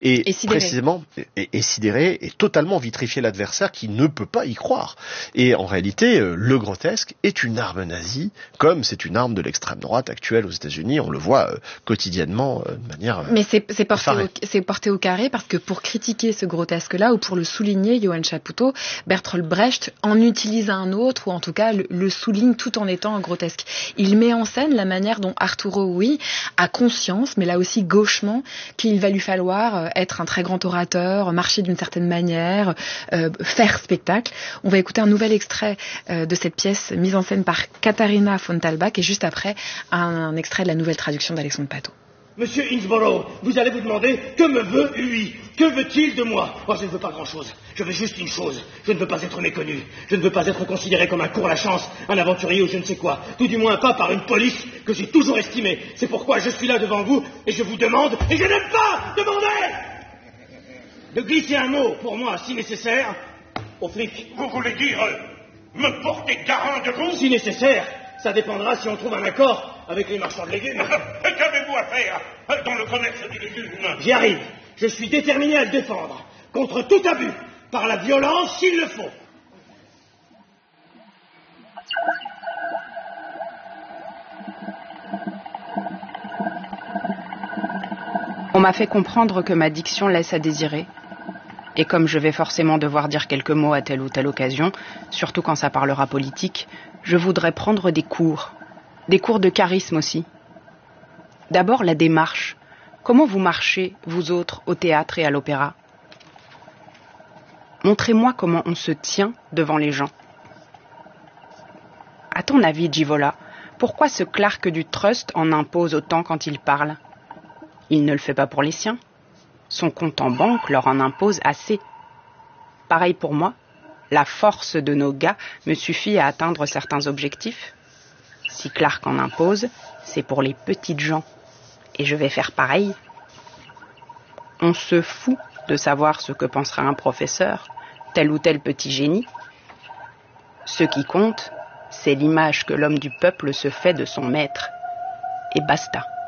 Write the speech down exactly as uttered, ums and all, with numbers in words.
Et, et sidéré. précisément, et, et sidéré, et totalement vitrifier l'adversaire qui ne peut pas y croire. Et en réalité, le grotesque est une arme nazie, comme c'est une arme de l'extrême droite actuelle aux États-Unis. On le voit euh, quotidiennement euh, de manière. Euh, Mais c'est, c'est, porté au, c'est porté au carré parce que pour critiquer ce grotesque-là ou pour le souligner, Johann Chapoutot, Bertolt Brecht en utilise un autre ou en tout cas le, le souligne tout en étant un grotesque. Il met en scène la manière dont Arturo Ui a conscience, mais là aussi gauchement, qu'il va lui falloir euh, être un très grand orateur, marcher d'une certaine manière, euh, faire spectacle. On va écouter un nouvel extrait euh, de cette pièce mise en scène par Katharina von Talbach et juste après un, un extrait de la nouvelle traduction d'Alexandre Patot. Monsieur Innsborough, vous allez vous demander que me veut Ui? Que veut-il de moi? Moi, je ne veux pas grand-chose. Je veux juste une chose. Je ne veux pas être méconnu. Je ne veux pas être considéré comme un court-la-chance, un aventurier ou je ne sais quoi. Tout du moins pas par une police que j'ai toujours estimée. C'est pourquoi je suis là devant vous et je vous demande, et je n'aime pas demander, de glisser un mot pour moi, si nécessaire, aux flics. Vous voulez dire me porter garant de vous? Si nécessaire. Ça dépendra si on trouve un accord avec les marchands de légumes. Qu'avez-vous à faire dans le commerce du légume? J'y arrive. Je suis déterminé à le défendre, contre tout abus, par la violence s'il le faut. On m'a fait comprendre que ma diction laisse à désirer. Et comme je vais forcément devoir dire quelques mots à telle ou telle occasion, surtout quand ça parlera politique, je voudrais prendre des cours. Des cours de charisme aussi. D'abord, la démarche. Comment vous marchez, vous autres, au théâtre et à l'opéra? Montrez-moi comment on se tient devant les gens. À ton avis, Givola, pourquoi ce Clark du Trust en impose autant quand il parle? Il ne le fait pas pour les siens. Son compte en banque leur en impose assez. Pareil pour moi, la force de nos gars me suffit à atteindre certains objectifs. Si Clark en impose, c'est pour les petites gens. Et je vais faire pareil. On se fout de savoir ce que pensera un professeur, tel ou tel petit génie. Ce qui compte, c'est l'image que l'homme du peuple se fait de son maître. Et basta.